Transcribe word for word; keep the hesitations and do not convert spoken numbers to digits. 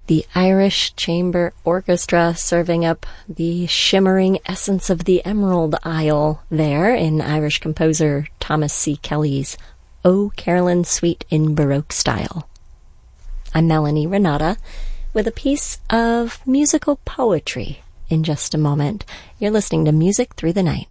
The Irish Chamber Orchestra serving up the shimmering essence of the Emerald Isle there in Irish composer Thomas C. Kelly's O Carolyn Suite in Baroque style. I'm Melanie Renata with a piece of musical poetry in just a moment. You're listening to Music Through the Night.